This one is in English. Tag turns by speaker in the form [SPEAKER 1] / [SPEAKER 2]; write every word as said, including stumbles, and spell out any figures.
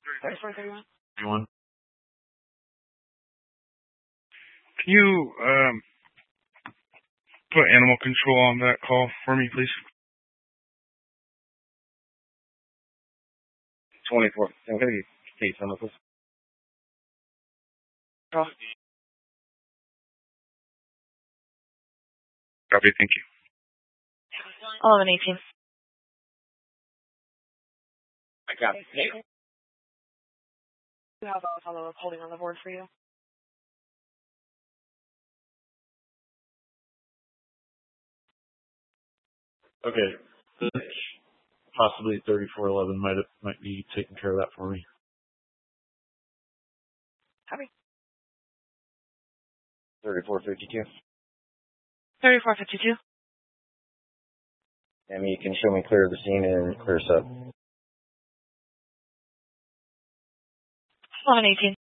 [SPEAKER 1] thirty-four thirty-one.
[SPEAKER 2] thirty-one.
[SPEAKER 3] Can you um, put animal control on that call for me, please?
[SPEAKER 1] twenty-four. I'm going to get case on this.
[SPEAKER 3] Copy, thank you.
[SPEAKER 4] eleven eighteen.
[SPEAKER 1] I got it.
[SPEAKER 4] We have a follow-up holding on the board for you.
[SPEAKER 2] Okay. Possibly thirty-four eleven might have, might be taking care of that for me.
[SPEAKER 4] Copy.
[SPEAKER 1] thirty-four fifty-two.
[SPEAKER 4] thirty-four fifty-two.
[SPEAKER 1] And you can show me clear of the scene and clear us up.
[SPEAKER 4] eleven eighteen.